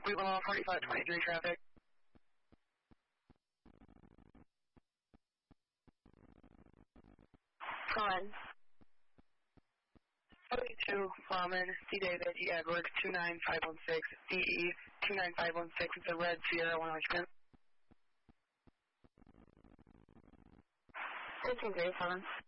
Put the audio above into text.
Cleveland 4523 traffic. Go ahead. 42 Lawman, C. David, E. Edward, 29516, DE 29516. It's a red Sierra 1 Richmond. 1337.